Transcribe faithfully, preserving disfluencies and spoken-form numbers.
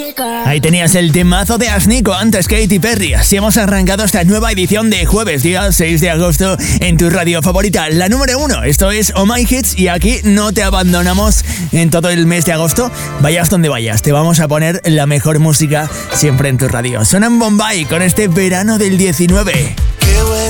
Ahí tenías el temazo de Asnico, antes Katy Perry. Así hemos arrancado esta nueva edición de jueves, día seis de agosto, en tu radio favorita, la número uno. Esto es Oh My Hits y aquí no te abandonamos en todo el mes de agosto. Vayas donde vayas, te vamos a poner la mejor música siempre en tu radio. Suena en Bombay con este verano del diecinueve. Qué bueno